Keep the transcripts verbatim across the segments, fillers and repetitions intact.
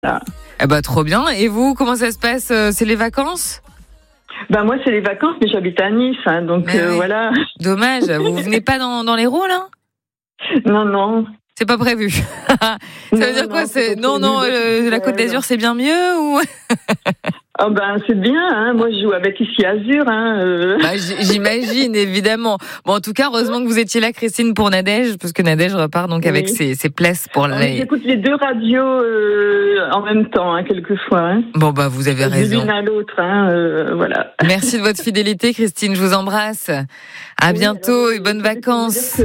Voilà. Eh ben, trop bien. Et vous, comment ça se passe? C'est les vacances? Ben moi, c'est les vacances, mais j'habite à Nice, hein, donc euh, oui. Voilà. Dommage. Vous venez pas dans, dans l'Hérault, là? Non, non. C'est pas prévu. Ça non, veut dire non, quoi c'est... Non, non, euh, la Côte d'Azur, c'est bien mieux ou... Oh ben c'est bien, hein. Moi je joue avec ici Azur. Hein, euh. bah, j'imagine, évidemment. Bon, en tout cas, heureusement que vous étiez là, Christine, pour Nadège, parce que Nadège repart donc oui. avec ses, ses places pour la... J'écoute les deux radios euh, en même temps, hein, quelquefois. Hein. Bon, bah vous avez raison. L'une à l'autre, hein, euh, voilà. Merci de votre fidélité, Christine, je vous embrasse. À oui, bientôt alors, et bonnes vacances.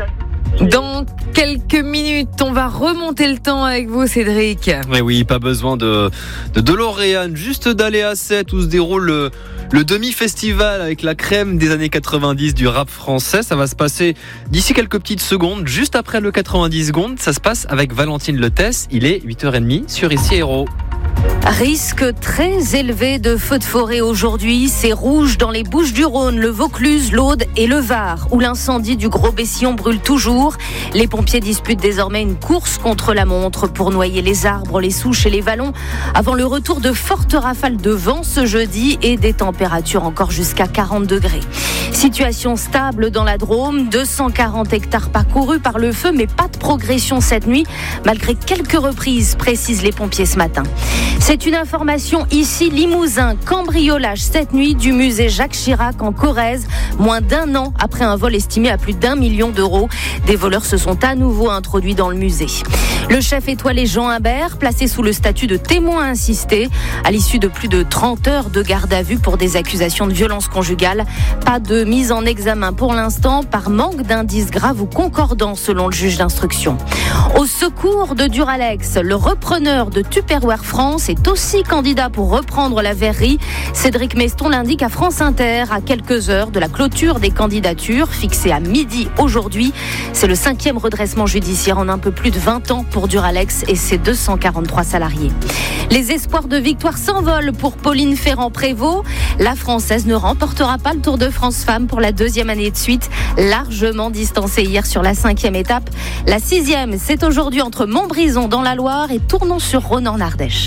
Dans quelques minutes, on va remonter le temps avec vous, Cédric. Mais oui, pas besoin de, de DeLorean, juste d'aller à Sète où se déroule le, le demi-festival avec la crème des années quatre-vingt-dix du rap français. Ça va se passer d'ici quelques petites secondes, juste après le quatre-vingt-dix secondes. Ça se passe avec Valentine Letès. Il est huit heures trente sur Ici Héros. Risque très élevé de feux de forêt aujourd'hui. C'est rouge dans les Bouches-du-Rhône, le Vaucluse, l'Aude et le Var, où l'incendie du Gros Bessillon brûle toujours. Les pompiers disputent désormais une course contre la montre pour noyer les arbres, les souches et les vallons avant le retour de fortes rafales de vent ce jeudi et des températures encore jusqu'à quarante degrés. Situation stable dans la Drôme, deux cent quarante hectares parcourus par le feu, mais pas de progression cette nuit, malgré quelques reprises, précisent les pompiers ce matin. C'est une information ici, Limousin, cambriolage cette nuit du musée Jacques Chirac en Corrèze, moins d'un an après un vol estimé à plus d'un million d'euros. Des voleurs se sont à nouveau introduits dans le musée. Le chef étoilé Jean Imbert, placé sous le statut de témoin assisté, à l'issue de plus de trente heures de garde à vue pour des accusations de violence conjugale. Pas de mise en examen pour l'instant, par manque d'indices graves ou concordants selon le juge d'instruction. Au secours de Duralex, le repreneur de Tupperware France est aussi candidat pour reprendre la verrerie. Cédric Meston l'indique à France Inter à quelques heures de la clôture des candidatures fixée à midi aujourd'hui. C'est le cinquième redressement judiciaire en un peu plus de vingt ans pour Duralex et ses deux cent quarante-trois salariés. Les espoirs de victoire s'envolent pour Pauline Ferrand-Prévot. La Française ne remportera pas le Tour de France Femmes pour la deuxième année de suite, largement distancée hier sur la cinquième étape. La sixième, c'est aujourd'hui entre Montbrison dans la Loire et Tournon-sur-Rhône en Ardèche.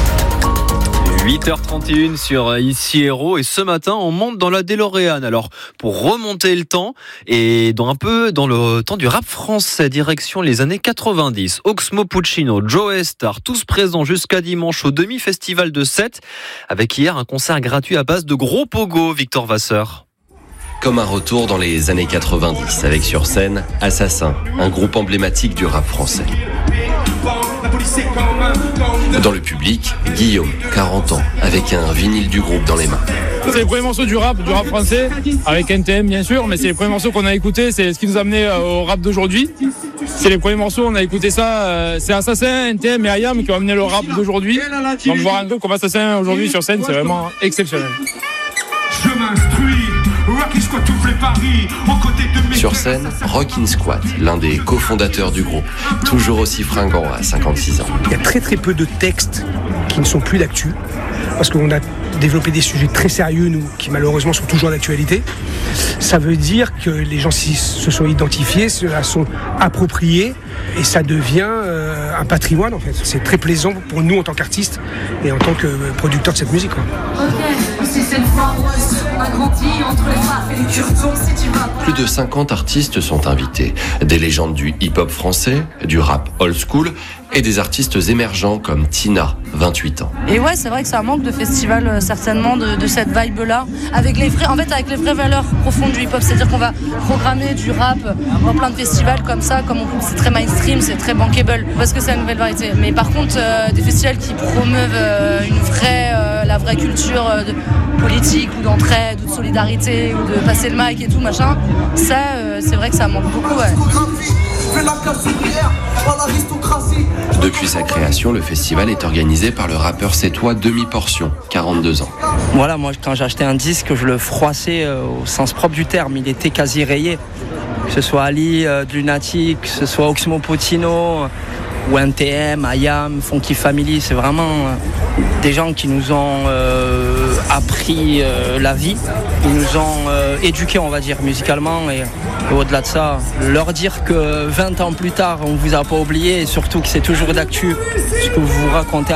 huit heures trente et un sur Ici Héros et ce matin on monte dans la DeLorean. Alors pour remonter le temps et dans un peu dans le temps du rap français, direction les années quatre-vingt-dix. Oxmo Puccino, Joe Star, tous présents jusqu'à dimanche au demi-festival de Sète avec hier un concert gratuit à base de gros pogo. Victor Vasseur. Comme un retour dans les années quatre-vingt-dix avec sur scène Assassin, un groupe emblématique du rap français. Dans le public, Guillaume, quarante ans, avec un vinyle du groupe dans les mains. C'est les premiers morceaux du rap, du rap français, avec N T M bien sûr, mais c'est les premiers morceaux qu'on a écoutés, c'est ce qui nous a amené au rap d'aujourd'hui. C'est les premiers morceaux, on a écouté ça, c'est Assassin, N T M et I A M qui ont amené le rap d'aujourd'hui. Donc voir un groupe comme Assassin aujourd'hui sur scène, c'est vraiment exceptionnel. Je m'instruis. Sur scène, Rockin' Squat, l'un des cofondateurs du groupe, toujours aussi fringant à cinquante-six ans. Il y a très très peu de textes qui ne sont plus d'actu, parce qu'on a développé des sujets très sérieux, nous, qui malheureusement sont toujours d'actualité. Ça veut dire que les gens se sont identifiés, se la sont appropriés, et ça devient euh, un patrimoine en fait. C'est très plaisant pour nous en tant qu'artistes et en tant que producteurs de cette musique, quoi. Okay. Plus de cinquante artistes sont invités, des légendes du hip-hop français, du rap old school et des artistes émergents comme Tina, vingt-huit ans. Et ouais, c'est vrai que ça manque de festival certainement de, de cette vibe-là, avec les vrais, en fait avec les vraies valeurs profondes du hip-hop, c'est-à-dire qu'on va programmer du rap dans plein de festivals comme ça, comme on, c'est très mainstream, c'est très bankable, parce que c'est la nouvelle variété. Mais par contre, euh, des festivals qui promeuvent euh, une vraie, euh, la vraie culture euh, de politique ou d'entraide ou de solidarité ou de passer le mic et tout machin, ça, euh, c'est vrai que ça manque beaucoup. Ouais. Depuis sa création, le festival est organisé par le rappeur sétois Demi-Portion, quarante-deux ans. Voilà, moi quand j'ai acheté un disque, je le froissais euh, au sens propre du terme, il était quasi rayé. Que ce soit Ali, euh, de Lunatic, que ce soit Oxmo Puccino, ou N T M, I A M, Funky Family, c'est vraiment euh, des gens qui nous ont euh, appris euh, la vie, ils nous ont euh, éduqués, on va dire, musicalement, et, et au-delà de ça, leur dire que vingt ans plus tard, on vous a pas oublié, et surtout que c'est toujours d'actu ce que vous racontez